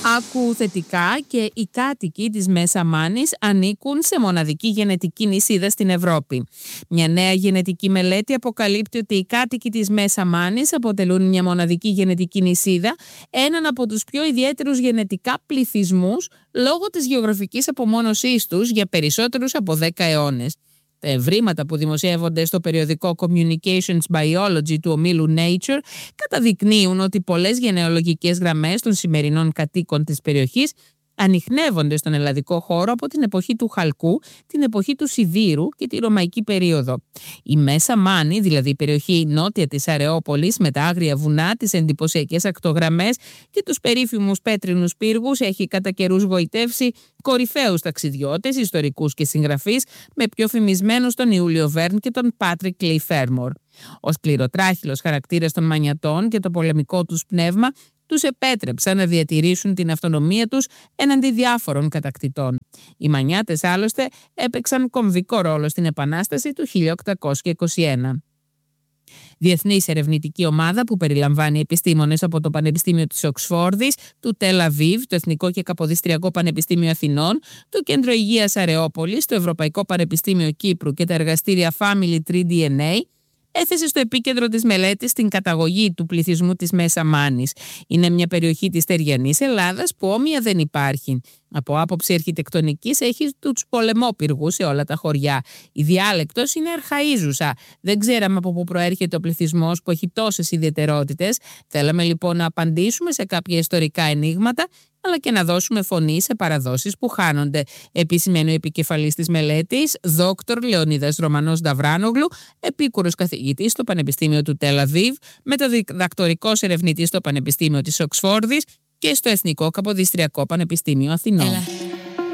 Άκου θετικά και οι κάτοικοι της Μέσα Μάνης ανήκουν σε μοναδική γενετική νησίδα στην Ευρώπη. Μια νέα γενετική μελέτη αποκαλύπτει ότι οι κάτοικοι της Μέσα Μάνης αποτελούν μια μοναδική γενετική νησίδα, έναν από τους πιο ιδιαίτερους γενετικά πληθυσμούς λόγω της γεωγραφικής απομόνωσής τους για περισσότερους από 10 αιώνες. Τα ευρήματα που δημοσιεύονται στο περιοδικό Communications Biology του ομίλου Nature καταδεικνύουν ότι πολλές γενεολογικές γραμμές των σημερινών κατοίκων της περιοχής ανιχνεύονται στον ελλαδικό χώρο από την εποχή του Χαλκού, την εποχή του Σιδήρου και τη Ρωμαϊκή περίοδο. Η Μέσα Μάνη, δηλαδή η περιοχή νότια της Αρεόπολης με τα άγρια βουνά, τις εντυπωσιακές ακτογραμμές και τους περίφημους πέτρινους πύργους, έχει κατά καιρούς γοητεύσει κορυφαίους ταξιδιώτες, ιστορικούς και συγγραφείς, με πιο φημισμένους τον Ιούλιο Βέρν και τον Πάτρικ Κλέι Φέρμορ. Ο σκληροτράχυλος χαρακτήρας των Μανιατών και το πολεμικό τους πνεύμα τους επέτρεψαν να διατηρήσουν την αυτονομία τους έναντι διάφορων κατακτητών. Οι Μανιάτες άλλωστε έπαιξαν κομβικό ρόλο στην Επανάσταση του 1821. Διεθνής ερευνητική ομάδα που περιλαμβάνει επιστήμονες από το Πανεπιστήμιο της Οξφόρδης, του Τελ Αβίβ, το Εθνικό και Καποδιστριακό Πανεπιστήμιο Αθηνών, το Κέντρο Υγείας Αρεόπολης, το Ευρωπαϊκό Πανεπιστήμιο Κύπρου και τα εργαστήρια Family Tree DNA, έθεσε στο επίκεντρο της μελέτης την καταγωγή του πληθυσμού της Μέσα Μάνης. Είναι μια περιοχή της Τεριανής Ελλάδας που όμοια δεν υπάρχει. Από άποψη αρχιτεκτονικής έχει τους πολεμόπυργους σε όλα τα χωριά. Η διάλεκτος είναι αρχαΐζουσα. Δεν ξέραμε από πού προέρχεται ο πληθυσμός που έχει τόσες ιδιαιτερότητες. Θέλαμε λοιπόν να απαντήσουμε σε κάποια ιστορικά ενίγματα, αλλά και να δώσουμε φωνή σε παραδόσεις που χάνονται. Επισημαίνει ο επικεφαλής της μελέτης, Δόκτωρ Λεωνίδας Ρωμανός Νταβράνογλου, επίκουρος καθηγητής στο Πανεπιστήμιο του Τελ Αβίβ, μεταδιδακτορικός ερευνητής στο Πανεπιστήμιο της Οξφόρδης και στο Εθνικό Καποδιστριακό Πανεπιστήμιο Αθηνών.